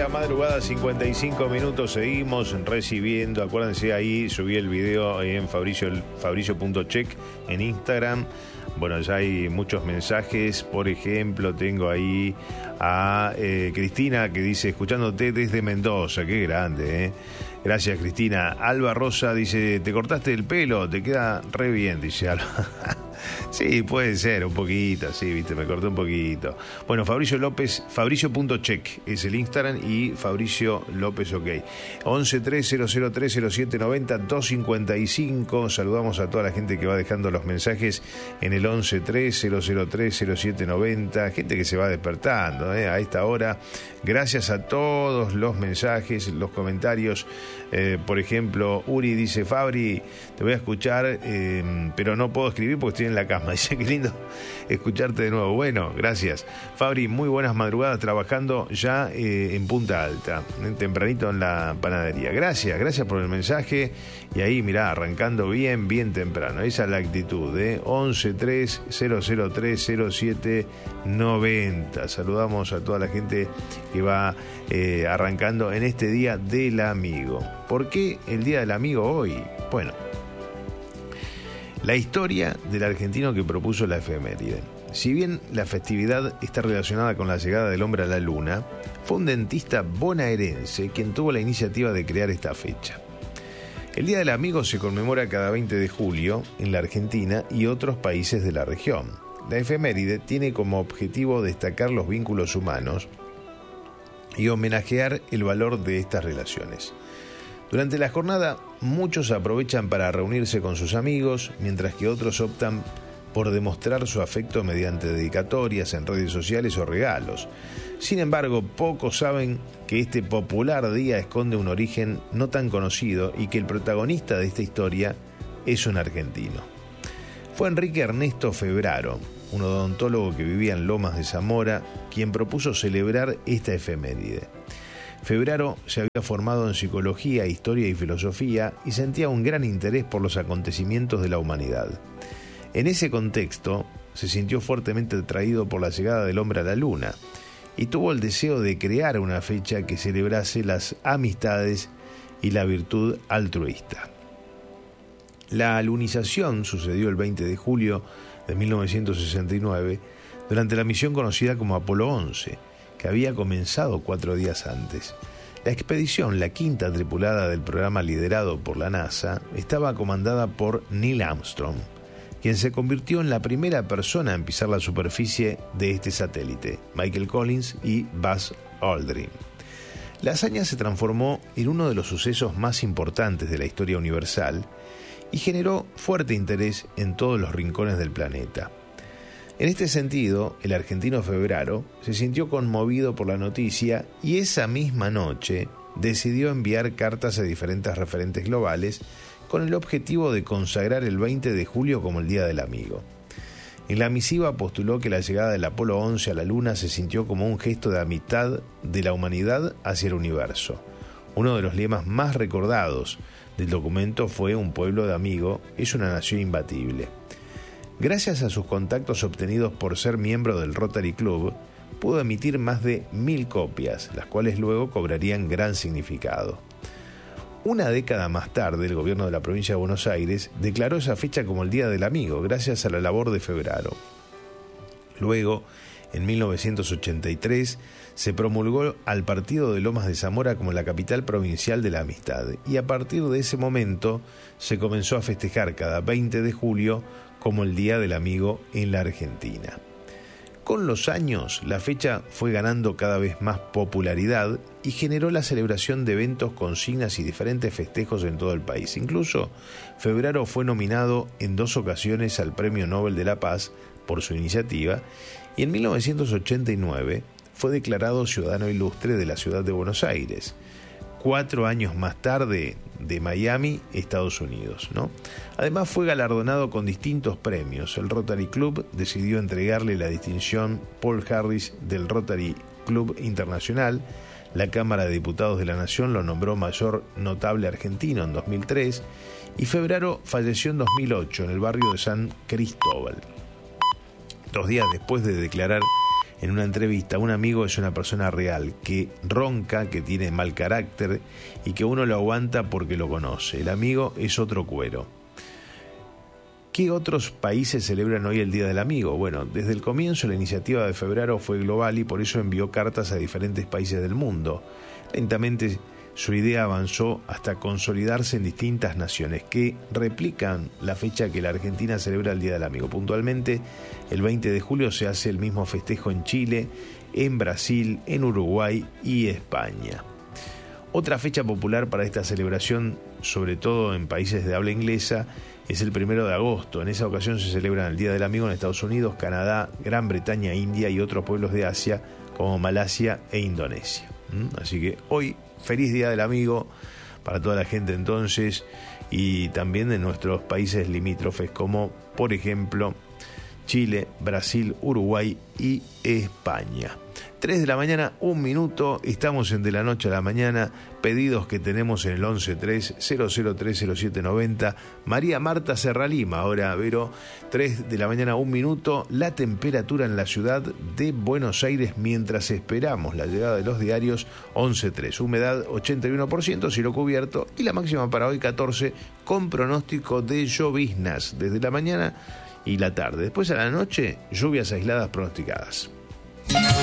madrugada, 55 minutos, seguimos recibiendo. Acuérdense, ahí subí el video en fabricio.check en Instagram. Bueno, ya hay muchos mensajes. Por ejemplo, tengo ahí a Cristina que dice, escuchándote desde Mendoza. Qué grande, ¿eh? Gracias, Cristina. Alba Rosa dice, te cortaste el pelo, te queda re bien, dice Alba. Sí, puede ser, un poquito, sí, viste, me corté un poquito. Bueno, Fabricio López, fabricio.check es el Instagram y Fabricio López OK. 1130030790-255. Saludamos a toda la gente que va dejando los mensajes en el 1130030790. Gente que se va despertando a esta hora. Gracias a todos los mensajes, los comentarios. Por ejemplo, Uri dice, Fabri, te voy a escuchar, pero no puedo escribir porque estoy en la cama. Dice, qué lindo escucharte de nuevo. Bueno, gracias. Fabri, muy buenas madrugadas trabajando ya en Punta Alta, tempranito en la panadería. Gracias por el mensaje. Y ahí, mirá, arrancando bien temprano. Esa es la actitud, 1130030790. Saludamos a toda la gente que va arrancando en este Día del Amigo. ¿Por qué el Día del Amigo hoy? Bueno, la historia del argentino que propuso la efeméride. Si bien la festividad está relacionada con la llegada del hombre a la luna, fue un dentista bonaerense quien tuvo la iniciativa de crear esta fecha. El Día del Amigo se conmemora cada 20 de julio en la Argentina y otros países de la región. La efeméride tiene como objetivo destacar los vínculos humanos y homenajear el valor de estas relaciones. Durante la jornada, muchos aprovechan para reunirse con sus amigos, mientras que otros optan por demostrar su afecto mediante dedicatorias en redes sociales o regalos. Sin embargo, pocos saben que este popular día esconde un origen no tan conocido y que el protagonista de esta historia es un argentino. Fue Enrique Ernesto Febraro, un odontólogo que vivía en Lomas de Zamora, quien propuso celebrar esta efeméride. Febraro se había formado en psicología, historia y filosofía y sentía un gran interés por los acontecimientos de la humanidad. En ese contexto, se sintió fuertemente atraído por la llegada del hombre a la luna y tuvo el deseo de crear una fecha que celebrase las amistades y la virtud altruista. La alunización sucedió el 20 de julio de 1969 durante la misión conocida como Apolo 11, que había comenzado 4 días antes. La expedición, la quinta tripulada del programa liderado por la NASA, estaba comandada por Neil Armstrong, quien se convirtió en la primera persona en pisar la superficie de este satélite, Michael Collins y Buzz Aldrin. La hazaña se transformó en uno de los sucesos más importantes de la historia universal y generó fuerte interés en todos los rincones del planeta. En este sentido, el argentino Febraro se sintió conmovido por la noticia y esa misma noche decidió enviar cartas a diferentes referentes globales con el objetivo de consagrar el 20 de julio como el Día del Amigo. En la misiva postuló que la llegada del Apolo 11 a la Luna se sintió como un gesto de amistad de la humanidad hacia el universo. Uno de los lemas más recordados del documento fue «Un pueblo de amigo es una nación imbatible». Gracias a sus contactos obtenidos por ser miembro del Rotary Club, pudo emitir más de 1000 copias, las cuales luego cobrarían gran significado. Una década más tarde, el gobierno de la provincia de Buenos Aires declaró esa fecha como el Día del Amigo, gracias a la labor de Febraro. Luego, en 1983, se promulgó al partido de Lomas de Zamora como la capital provincial de la amistad, y a partir de ese momento se comenzó a festejar cada 20 de julio como el Día del Amigo en la Argentina. Con los años, la fecha fue ganando cada vez más popularidad y generó la celebración de eventos, consignas y diferentes festejos en todo el país. Incluso, Febraro fue nominado en 2 ocasiones al Premio Nobel de la Paz por su iniciativa y en 1989 fue declarado ciudadano ilustre de la ciudad de Buenos Aires. 4 años más tarde de Miami, Estados Unidos, ¿no? Además fue galardonado con distintos premios. El Rotary Club decidió entregarle la distinción Paul Harris del Rotary Club Internacional. La Cámara de Diputados de la Nación lo nombró mayor notable argentino en 2003 y Febraro falleció en 2008 en el barrio de San Cristóbal. 2 días después de declarar en una entrevista, un amigo es una persona real, que ronca, que tiene mal carácter y que uno lo aguanta porque lo conoce. El amigo es otro cuero. ¿Qué otros países celebran hoy el Día del Amigo? Bueno, desde el comienzo la iniciativa de febrero fue global y por eso envió cartas a diferentes países del mundo. Lentamente su idea avanzó hasta consolidarse en distintas naciones que replican la fecha que la Argentina celebra el Día del Amigo. Puntualmente, el 20 de julio se hace el mismo festejo en Chile, en Brasil, en Uruguay y España. Otra fecha popular para esta celebración, sobre todo en países de habla inglesa, es el 1 de agosto. En esa ocasión se celebra el Día del Amigo en Estados Unidos, Canadá, Gran Bretaña, India y otros pueblos de Asia como Malasia e Indonesia. Así que hoy, feliz Día del Amigo para toda la gente entonces, y también de nuestros países limítrofes como por ejemplo Chile, Brasil, Uruguay y España. 3 de la mañana, 1 minuto, estamos en De la Noche a la Mañana, pedidos que tenemos en el 1130030790, María Marta Serralima, ahora Vero, 3 de la mañana, 1 minuto, la temperatura en la ciudad de Buenos Aires mientras esperamos la llegada de los diarios, 11.3, humedad 81%, cielo cubierto y la máxima para hoy 14 con pronóstico de lloviznas desde la mañana y la tarde. Después a la noche, lluvias aisladas pronosticadas.